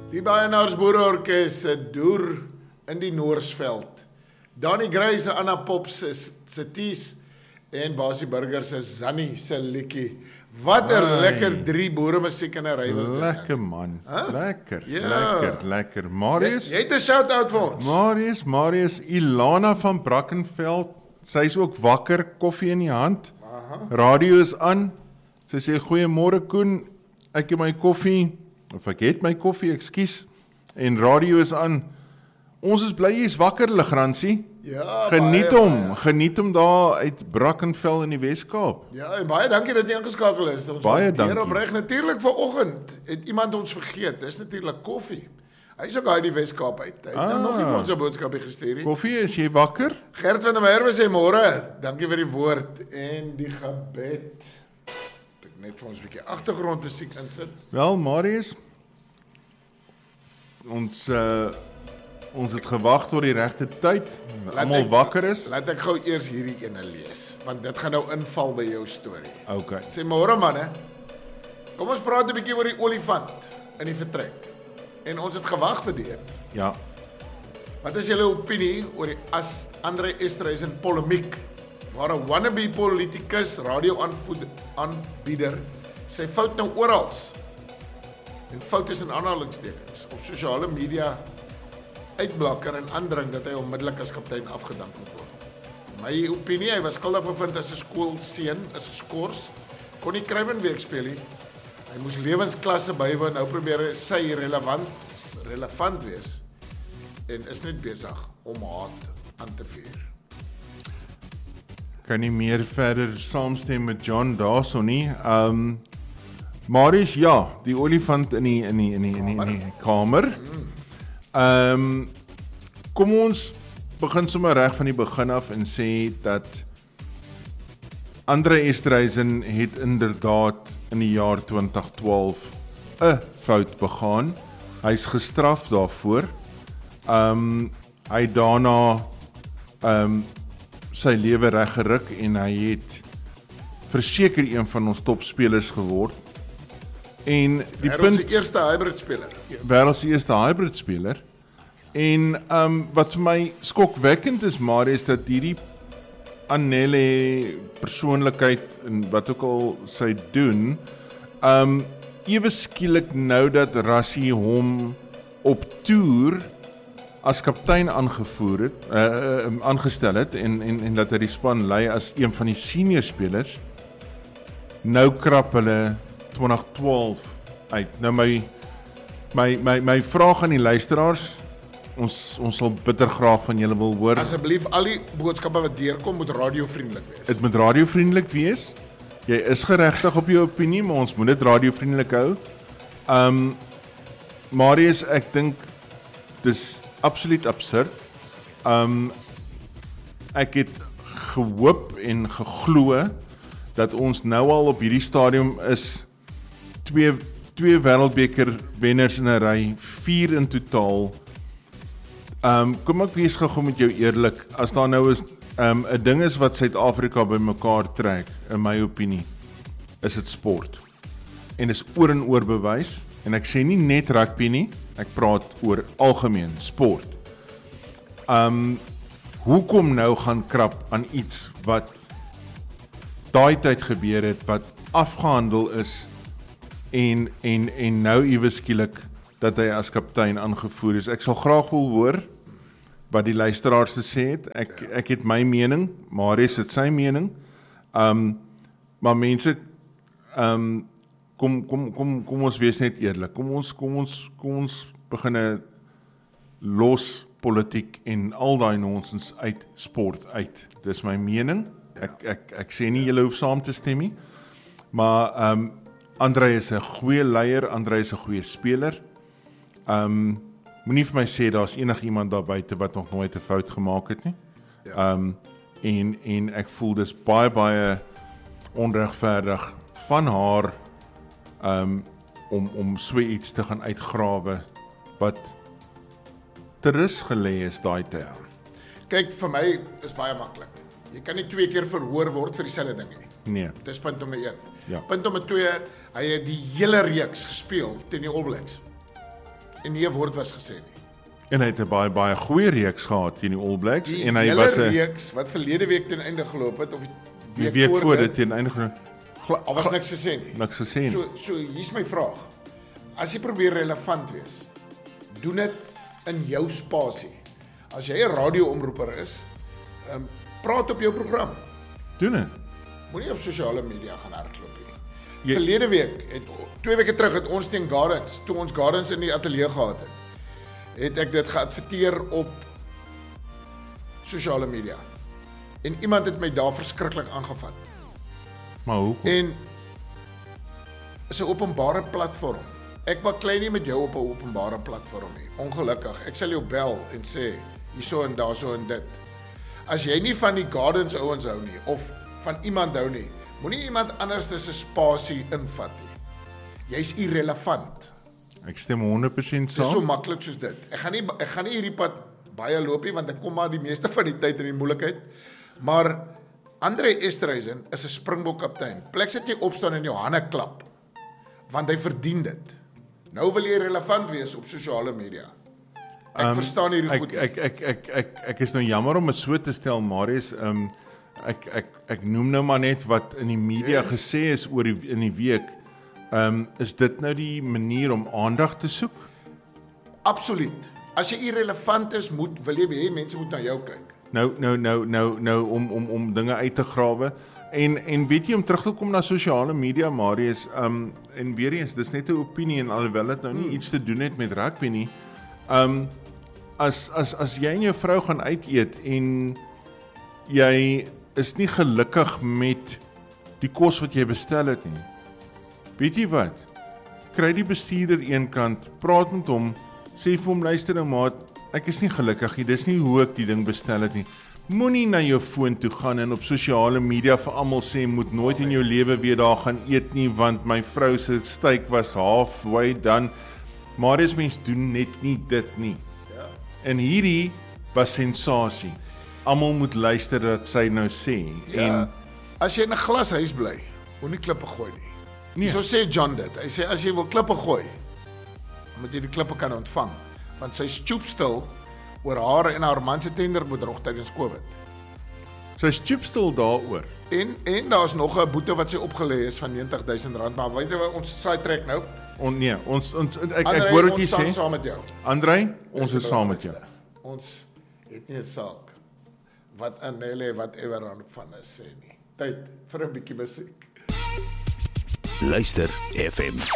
Die Baienaars Boereorkes se Doer in die Noorsveld. Danny Gray se Anna Pop se Ties en Basie Burger se Zannie se liedjie. Wat 'n lekker 3 boere musiek in 'n ry was dit. Lekker man. Huh? Lekker, Ja. lekker. Marius, Jy het 'n shout-out vir ons. Marius, Ilana van Brackenfell, sy is ook wakker, koffie in die hand. Radio is aan. Sy sê goeiemôre Koen, ek het my koffie, ekskuus. En radio is aan. Ons is bly jy is wakker, Legrandsie. Ja, Geniet hom daar uit Brackenfell in die Wes-Kaap. Ja, en baie dankie dat jy ingeskakel is. Ons Baie waardeer dankie. Opreg natuurlik vanoggend het iemand ons vergeet. Dis natuurlik koffie. Hy's ook uit die Wes-Kaap uit. Hy het nou nog nie vir ons 'n boodskapie gestuur nie. Koffie, is jy wakker? Gert van der Merwe sê môre. Dankie vir die woord en die gebed. Ek net vir ons 'n bietjie agtergrondmusiek insit. Wel, Marius, ons het gewag tot die regte tyd. Almal wakker is. Laat ek gou eers hierdie ene lees, want dit gaan nou inval by jou storie. Okay. Sê môre manne. Kom ons praat 'n bietjie oor die olifant in die vertrek. En ons het gewag vir dit. Ja. Wat is julle opinie oor die Andre Esterhuizen polemiek waar 'n wannabe politikus, radioaanbieder sy fout nou oral. En fout is in aanhalingstekens op sosiale media uitblakker en aandring dat hy onmiddellik as kaptein afgedank moet word. My opinie, hy was skuldig bevind as 'n skoolseun, is geskort, kon nie Kruivenweek speel nie. Hy moes lewensklasse bywoon, nou probeer hy sy relevant wees en is net besig om haat aan te vuur. Kan nie meer verder saamstem met John daarso nie. Marius, ja, die olifant in die kamer. Kom ons begin sommer reg van die begin af en sê dat Andre Esterhuizen het inderdaad in die jaar 2012 'n fout begaan. Hy's gestraf daarvoor. Hy daarna sy lewe reggeruk en hy het verseker een van ons topspelers geword. En die Wêreld se punt eerste hybrid speler. wêreld se eerste hybrid speler. En wat vir my skokwekkend is, maar is dat hierdie Annele persoonlikheid en wat ook al sy doen, ewe skielik nou dat Rassie hom op toer as kaptein aangestel het en dat hy die span lei as een van die senior spelers, nou krap hulle 2012 uit. Nou my vraag aan die luisteraars, ons sal bitter graag van julle wil hoor. Asseblief, al die boodskappe wat deurkom moet radiovriendelik wees. Dit moet radiovriendelik wees. Jy is geregtig op jou opinie, maar ons moet dit radiovriendelik hou. Marius, ek dink dis absoluut absurd. Ek het gehoop en geglo dat ons nou al op hierdie stadium is twee wêreldbeker wenners in 'n ry, 4 in totaal. Kom ek wees gou met jou eerlik, as daar nou is 'n ding is wat Suid-Afrika bymekaar trek, in my opinie, is dit sport. En is oor en oor bewys, en ek sê nie net rugby nie, ek praat oor algemeen sport. Hoekom nou gaan krap aan iets wat daai tyd gebeur het, wat afgehandel is en nou iewes skielik dat hy as kaptein aangevoer is. Ek sal graag wil hoor wat die luisteraars te sê het. Ek het my mening, Marius het sy mening. Maar mense, kom ons wees net eerlik. Kom ons begin los politiek en al daai nonsens uit sport uit. Dis my mening. Ek sê nie julle hoef saam te stem nie. Maar Andre is 'n goeie leier, Andre is 'n goeie speler. Moenie vir my sê daar's enigiemand daar buite wat nog nooit 'n fout gemaak het nie. Ja. En ek voel dis baie onregverdig van haar om so iets te gaan uitgrawe wat ter rus gelê is daai tyd. Ja. Kyk, vir my is baie maklik. Jy kan nie 2 keer verhoor word vir dieselfde ding nie. Nee. Dis punt nommer 1. Ja. Punt nommer 2, hy het die hele reeks gespeel teen die All Blacks. en nie 'n woord was gesê nie. En hy het 'n baie goeie reeks gehad teen die All Blacks Die en hy hele was 'n reeks wat verlede week ten einde geloop het of die week voor dit teen einde al was niks gesê nie. niks gesê nie. So hier's my vraag. As jy probeer relevant wees, doen dit in jou spasie. As jy 'n radioomroeper is, praat op jou program. Doen dit. Moenie op sosiale media gaan hardloop nie. Verlede week, 2 weke terug het ons teen Gardens, toe ons Gardens in die ateljee gehad het ek dit geadverteer op sosiale media. En iemand het my daar verskriklik aangevat. Maar hoekom? En is 'n openbare platform. Ek baklei nie met jou op 'n openbare platform nie. Ongelukkig. Ek sal jou bel en sê hierso en daarso en dit. As jy nie van die Gardens ouens hou nie of van iemand hou nie, moenie iemand anders se spasie invat nie. Jy's irrelevant. Ek stem 100% Dis so saam. maklik soos dit. Ek gaan nie hierdie pad baie loop nie want ek kom maar die meeste van die tyd in die moeilikheid. Maar Andre Esterhuizen is 'n Springbok kaptein. Plek sit jy opstaan en jou hande klap. Want hy verdien dit. Nou wil jy relevant wees op sosiale media. Ek verstaan hierdie goed. Ek is nou jammer om dit so te stel, Marius. Ek noem nou maar net wat in die media gesê is oor in die week. Is dit nou die manier om aandag te soek? Absoluut. As jy irrelevant is, wil jy hê mense moet na jou kyk. Nou om dinge uit te grawe. En weet jy, om terug te kom na sosiale media, Marius, en weer eens, dis net 'n opinie en alhoewel dit nou nie iets te doen het met rugby nie. As jy en jou vrou gaan uit eet en jy is nie gelukkig met die kos wat jy bestel het nie. Weet jy wat? Kry die bestuurder eenkant, praat met hom, sê vir hom, luister nou maat, ek is nie gelukkig nie, dis nie hoe ek die ding bestel het nie. Moenie na jou foon toe gaan en op sosiale media vir almal sê, moet nooit in jou lewe weer daar gaan eet nie, want my vrou se steak was halfway done. Marius, mens doen net nie dit nie. Ja. En hierdie was sensasie. Almal moet luister wat sy nou sê. Ja, en as jy in 'n glashuis bly, moenie klippe gooi nie. Nee. So sê John dit. Hy sê as jy wil klippe gooi, moet jy die klippe kan ontvang, want sy stoepstil oor haar en haar man se tenderbedrog tydens COVID. Sy stoepstil daaroor. En daar's nog 'n boete wat sy opgelê is van R90,000, maar weet jy wat ons saai trek nou? Ek hoor wat jy sê. Ons staan saam met jou. Andrei, ons is saam met jou. Ons het nie 'n saak wat Annelle whatever aan van is sê nie. Tyd vir 'n bietjie musiek. Luister FM.